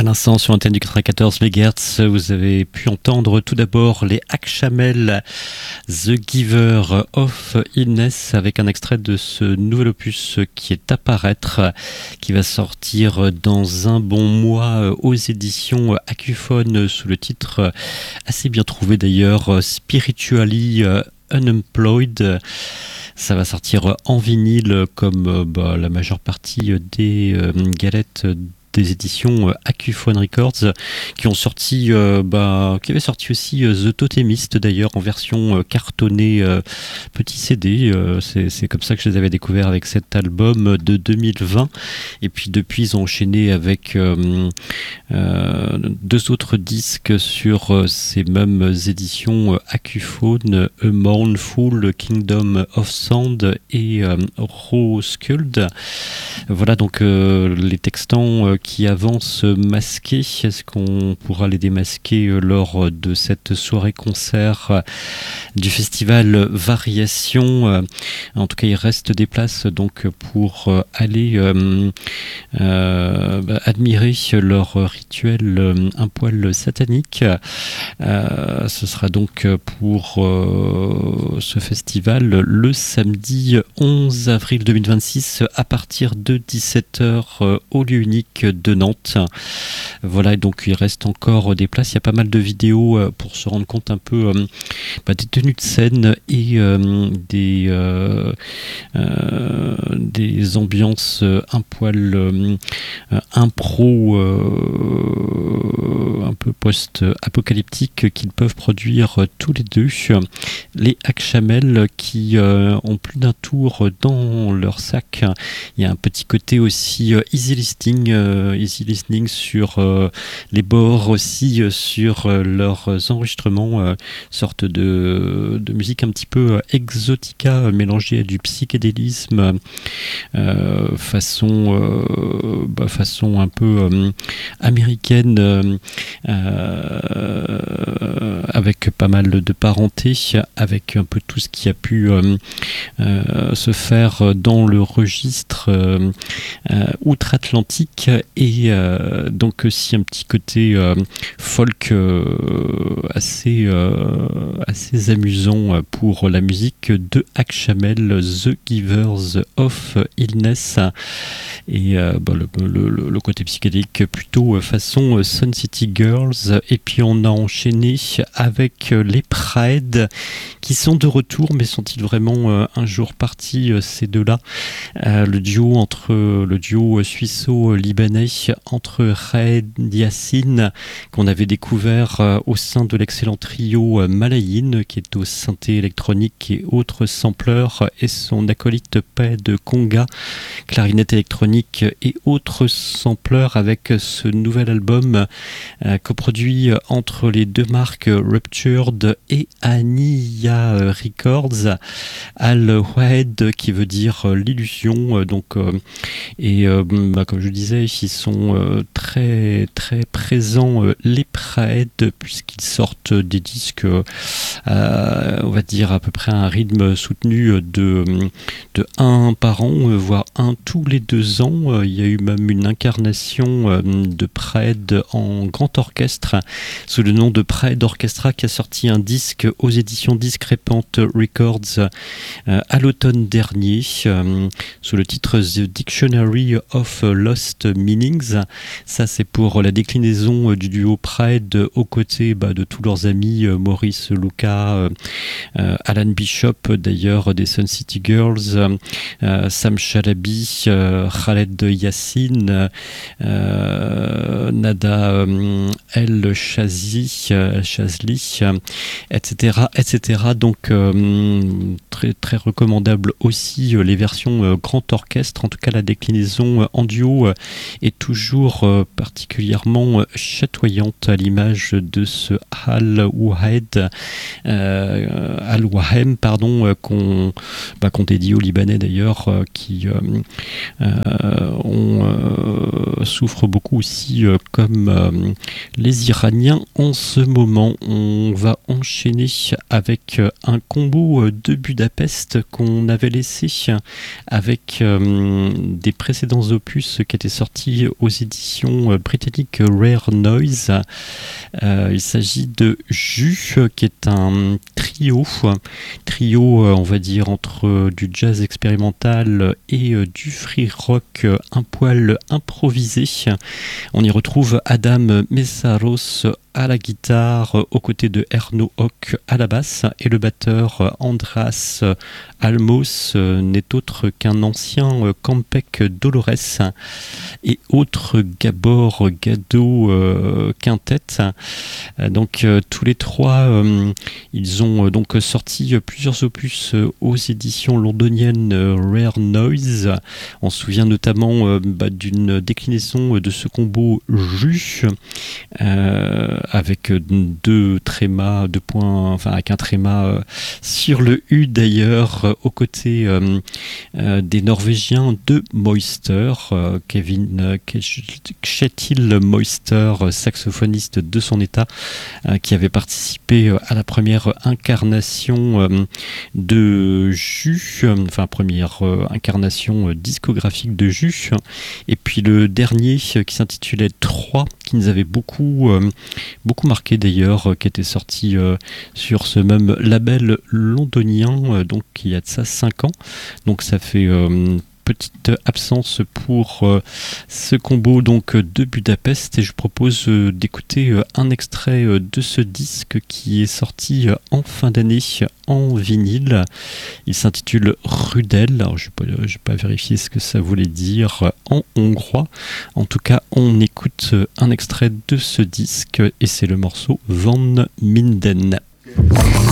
À l'instant, sur l'antenne du 94 MHz, vous avez pu entendre tout d'abord les Akchamel, The Giver of Illness, avec un extrait de ce nouvel opus qui est à paraître, qui va sortir dans un bon mois aux éditions Accuphone, sous le titre assez bien trouvé d'ailleurs, Spiritually Unemployed. Ça va sortir en vinyle comme la majeure partie des galettes des éditions Accuphone Records qui ont sorti, qui avait sorti aussi The Totemist d'ailleurs en version cartonnée petit CD. C'est comme ça que je les avais découverts avec cet album de 2020. Et puis depuis ils ont enchaîné avec deux autres disques sur ces mêmes éditions Accuphone, A Mournful Kingdom of Sound et Roskuld. Voilà donc les textants qui avancent masqués. Est-ce qu'on pourra les démasquer lors de cette soirée-concert du festival Variation? En tout cas, il reste des places donc pour aller admirer leur rituel un poil satanique. Ce sera donc pour ce festival le samedi 11 avril 2026 à partir de 17h au lieu unique de Nantes. Voilà, et donc il reste encore des places. Il y a pas mal de vidéos pour se rendre compte un peu des tenues de scène et des ambiances un poil impro, un peu post-apocalyptiques qu'ils peuvent produire tous les deux. Les Akchamel qui ont plus d'un tour dans leur sac. Il y a un petit côté aussi easy listening sur les bords aussi, sur leurs enregistrements, sorte de musique un petit peu exotica mélangée à du psychédélisme, façon un peu américaine, avec pas mal de parenté, avec un peu tout ce qui a pu se faire dans le registre outre-Atlantique, et donc aussi un petit côté folk assez amusant pour la musique de Akchamel, The Givers of Illness, et le côté psychédélique plutôt façon Sun City Girls. Et puis on a enchaîné avec les Pride qui sont de retour, mais sont-ils vraiment un jour partis, ces deux-là? Le duo suisseau-libanais entre Raed Yassine, qu'on avait découvert au sein de l'excellent trio Malayin, qui est au synthé électronique et autres sampleurs, et son acolyte Ped Conga, clarinette électronique et autres sampleurs, avec ce nouvel album coproduit entre les deux marques Ruptured et Aniya Records, Al-Wahed qui veut dire l'illusion, comme je disais, ils sont très très présents, les Pride, puisqu'ils sortent des disques on va dire à peu près à un rythme soutenu de un par an, voire un tous les 2 ans. Il y a eu même une incarnation de Pride en grand orchestre sous le nom de Pride Orchestra, qui a sorti un disque aux éditions Discrepant Records à l'automne dernier, sous le titre The Dictionary of Lost Meanings. Ça, c'est pour la déclinaison du duo Pride aux côtés de tous leurs amis, Maurice Luca, Alan Bishop d'ailleurs des Sun City Girls, Sam Shalaby, Khaled Yassine, Nada El Shazli, etc. Donc très très recommandable aussi les versions grand orchestre. En tout cas, la déclinaison en duo est toujours particulièrement chatoyante, à l'image de ce Al-Wahed, Al-Wahem, qu'on dédie aux Libanais d'ailleurs, qui ont souffre beaucoup aussi comme les Iraniens en ce moment. On va enchaîner avec un combo de Budapest qu'on avait laissé avec des précédents opus qui étaient sortis aux éditions britanniques Rare Noise. Il s'agit de Jus, qui est un trio, on va dire, entre du jazz expérimental et du free rock un poil improvisé. On y retrouve Adam Messaros à la guitare, aux côtés de Erno Hock à la basse, et le batteur Andras Almos n'est autre qu'un ancien Campec Dolores et autre Gabor Gado quintet. Donc tous les trois, ils ont donc sorti plusieurs opus aux éditions londoniennes Rare Noise. On se souvient notamment d'une déclinaison de ce combo Jus avec deux trémas, deux points, enfin avec un tréma sur le U d'ailleurs, aux côtés des Norvégiens de Moister, Kevin Kjetil Moister, saxophoniste de son état, qui avait participé à la première incarnation de Jus, enfin première incarnation discographique de Jus, et puis le dernier qui s'intitulait 3, qui nous avait beaucoup marqué d'ailleurs, qui était sorti sur ce même label londonien, donc il y a de ça 5 ans, donc ça fait petite absence pour ce combo donc de Budapest, et je propose d'écouter un extrait de ce disque qui est sorti en fin d'année en vinyle. Il s'intitule Rudel. Alors je n'ai pas vérifié ce que ça voulait dire en hongrois. En tout cas, on écoute un extrait de ce disque et c'est le morceau Van Minden.